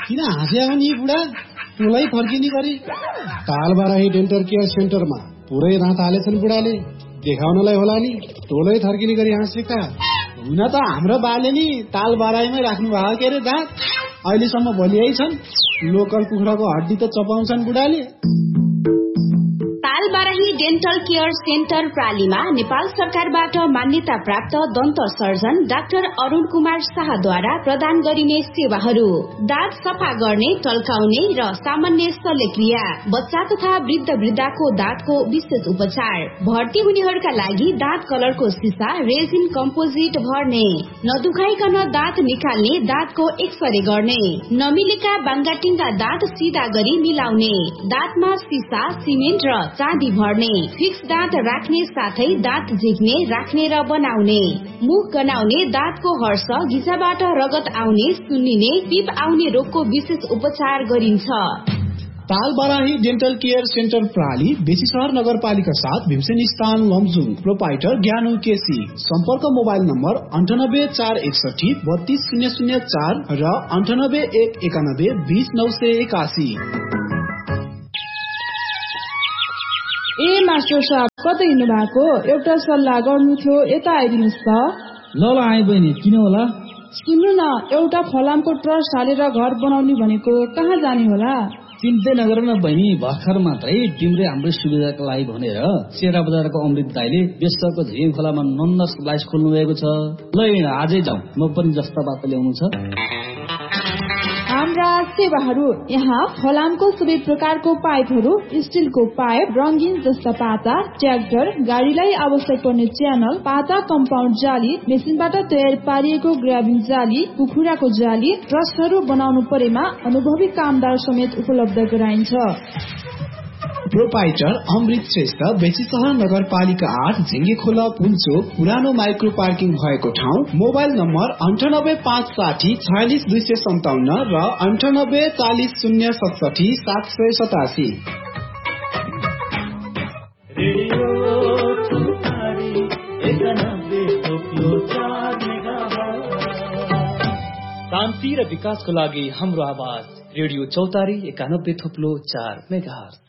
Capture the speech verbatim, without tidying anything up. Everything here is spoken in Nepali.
किन हाँस्या हो नि बुढा? तँलाई फर्किने गरी तालबाराही डेन्टल केयर सेन्टरमा पुरै दाँत हालेछन् बुढाले। देखाउनलाई होला नि, तँलाई थर्किने गरी हाँसेका। हुन त हाम्रो बाले नि तालबाराहीमै राख्नु भएको के अरे दाँत, अहिलेसम्म भलियै छन्। लोकल कुखुराको हड्डी त चपाउँछन् बुढाले। तालबाराही डेन्टल केयर सेन्टर प्रालीमा नेपाल सरकारबाट मान्यता प्राप्त दन्त सर्जन डाक्टर अरुण कुमार शाहद्वारा प्रदान गरिने सेवाहरू: दाँत सफा गर्ने, टल्काउने र सामान्य शल्यक्रिया, बच्चा तथा वृद्ध वृद्धाको दाँतको विशेष उपचार, भर्ती हुनेहरूका लागि दाँत कलरको सिसा रेजिन कम्पोजिट भर्ने, नदुखाइकन दाँत निकाल्ने, दाँतको एक्सरे गर्ने, नमिलेका बाङ्गाटिङ्गा दाँत सिधा गरी मिलाउने, दाँतमा सिसा, सिमेन्ट र चाँदी भर्ने, फिक्स दाँत राख्ने साथै दाँत झिक्ने, राख्ने र बनाउने, मुख गनाउने, दाँतको हर्ष, घिचाबाट रगत आउने, सुन्निने, पिप आउने रोगको विशेष उपचार गरिन्छ। तालबाराही डेन्टल केयर सेन्टर प्राली बेसी शहर नगरपालिका साथ भीमसेन स्थान लमजुङ। प्रोपाइटर ज्ञानु केसी। सम्पर्क मोबाइल नम्बर अन्ठानब्बे चार एकसठी बत्तीस शून्य शून्य चार र अन्ठानब्बे एक एकानब्बे बीस नौ सय एकासी। ए मास्टर साहब, कतै हिँड्नु भएको? एउटा सल्लाह गर्नु थियो, यता आइदिनुहोस् त। ल ल आए बहिनी, किन होला? सुन्नु न, एउटा फलामको ट्रस्ट हालेर घर बनाउने भनेको, कहाँ जाने होला? चिन्तै नगर न बहिनी, भर्खर मात्रै तिम्रै हाम्रै सुविधाको लागि भनेर सेरा बजारको अमृत दाइले बेसको झिम खोलामा नन्नस लाइस खोल्नु भएको छ। ल आजै जाउँ, म पनि जस्ता बात ल्याउनु छ। हाम्रा सेवाहरू: यहाँ फलामको सबै प्रकारको पाइपहरू, स्टिलको पाइप, रंगीन जस्ता पाता, ट्र्याक्टर, गाडीलाई आवश्यक पर्ने च्यानल, पाता कम्पाउन्ड जाली, मेसिनबाट तयार पारिएको ग्राभिङ जाली, कुखुराको जाली, ट्रस्टहरू बनाउनु परेमा अनुभवी कामदार समेत उपलब्ध गराइन्छ। प्रोपाइटर अमृत श्रेष्ठ, बेसी शहर नगरपालिका आठ, झिङ्गे खोला पुल्चोक, पुरानो माइक्रो पार्किङ भएको ठाउँ। मोबाइल नम्बर अन्ठानब्बे पाँच साठी छयालिस दुई सय सन्ताउन्न र अन्ठानब्बे चालिस शून्य सतसठी सात सय सतासी। शान्ति र विकासको लागि हाम्रो आवाज रेडियो चौतारी एकानब्बे थोप्लो चार मेगाहर्ज।